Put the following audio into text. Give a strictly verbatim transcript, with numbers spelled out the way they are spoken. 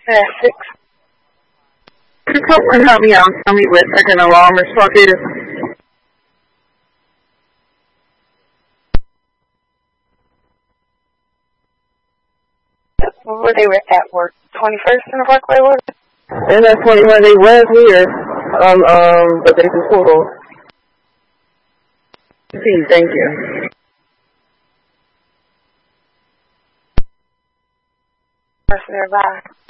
Uh, six. Could someone help me out? Tell me what second alarm response it is. Where they were at work? twenty-first in the Parkway, was it? And that's when when they was here. Um, um, but they just pulled off. See, thank you. Person nearby.